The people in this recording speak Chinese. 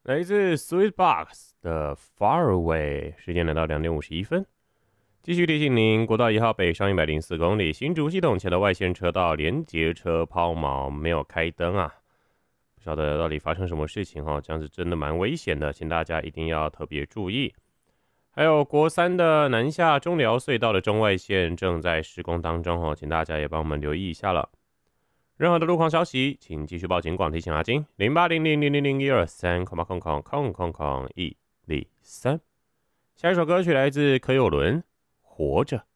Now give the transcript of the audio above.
来自 Sweetbox 的 Far Away，时间来到2:51。继续提醒您，国道1号北上104公里，新竹系统前的外线车道连结车抛锚，没有开灯啊，不晓得到底发生什么事情哦，这样子真的蛮危险的，请大家一定要特别注意。还有国三的南下中寮隧道的中外线正在施工当中哦，请大家也帮我们留意一下了。任何的路况消息，请继续报警广提醒阿金0800000123，123。下一首歌曲来自柯有伦，《活着》。